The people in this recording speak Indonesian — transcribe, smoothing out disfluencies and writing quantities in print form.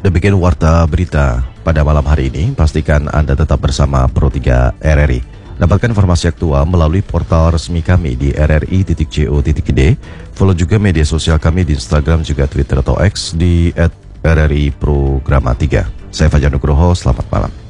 Demikian warta berita pada malam hari ini. Pastikan Anda tetap bersama Pro3 RRI. Dapatkan informasi aktual melalui portal resmi kami di rri.co.id. Follow juga media sosial kami di Instagram juga Twitter atau X di @RRI Programa 3. Saya Fajar Nugroho, selamat malam.